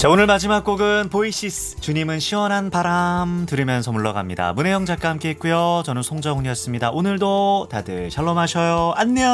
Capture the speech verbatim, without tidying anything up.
자, 오늘 마지막 곡은 보이시스 주님은 시원한 바람 들으면서 물러갑니다. 문혜영 작가 함께 했고요. 저는 송정훈이었습니다. 오늘도 다들 샬롬 하셔요. 안녕.